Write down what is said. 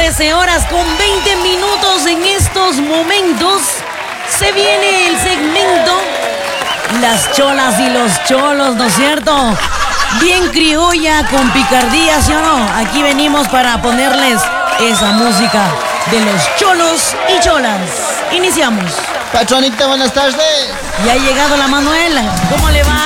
13 horas con 20 minutos en estos momentos. Se viene el segmento Las cholas y los cholos, ¿no es cierto? Bien criolla, con picardía, ¿sí o no? Aquí venimos para ponerles esa música de los cholos y cholas. Iniciamos. Patronita, buenas tardes. Ya ha llegado la Manuela. ¿Cómo le va?